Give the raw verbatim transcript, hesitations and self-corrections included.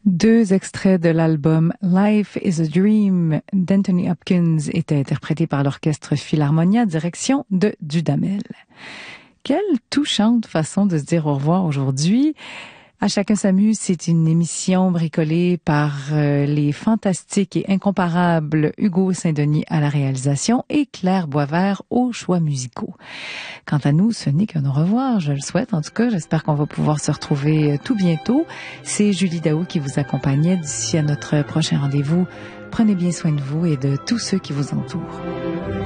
Deux extraits de l'album Life is a Dream d'Anthony Hopkins étaient interprétés par l'Orchestre Philharmonia, direction de Dudamel. Quelle touchante façon de se dire au revoir aujourd'hui. À chacun s'amuse, c'est une émission bricolée par euh, les fantastiques et incomparables Hugo Saint-Denis à la réalisation et Claire Boisvert aux choix musicaux. Quant à nous, ce n'est qu'un au revoir, je le souhaite. En tout cas, j'espère qu'on va pouvoir se retrouver euh, tout bientôt. C'est Julie Daou qui vous accompagnait d'ici à notre prochain rendez-vous. Prenez bien soin de vous et de tous ceux qui vous entourent.